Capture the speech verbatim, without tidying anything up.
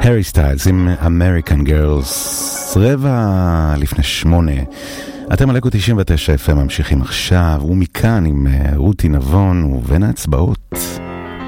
הרי סטיילס עם American Girls, רבע לפני שמונה. אתם על אקו תשעים ותשע אף אם ממשיכים עכשיו, ומכאן עם רותי נבון ובין ההצבעות.